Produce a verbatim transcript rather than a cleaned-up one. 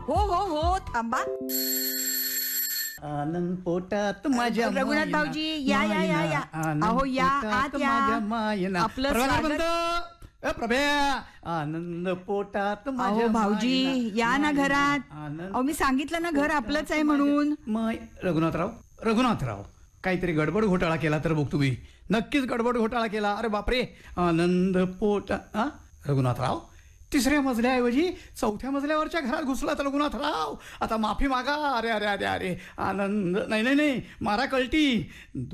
हो हो हो थांबा. आनंद पोटात माझ्या रघुनाथ मायना, भाऊजी, या, या, या, या. आनंद अहो, या, पोटात आत या. माझ्या मायना. आपलं प्रभाकर स्वागत- म्हणतो, ए प्रभ्या, आनंद पोटात माझ्या अहो भाऊजी मायना, या ना मायना, घरात. आनंद अहो मी सांगितलं ना घर पोटात आपलंच आहे माझ्या- म्हणून. माय रघुनाथराव रघुनाथराव काहीतरी गडबड घोटाळा केला तर बघ तुम्ही. नक्कीच गडबड घोटाळा केला. अरे बापरे, आनंद पोटा हा रघुनाथराव तिसऱ्या मजल्याऐवजी चौथ्या मजल्यावरच्या घरात घुसला तर रघुनाथराव आता माफी मागा. अरे अरे अरे अरे आनंद नाही नाही नाही मारा कळटी.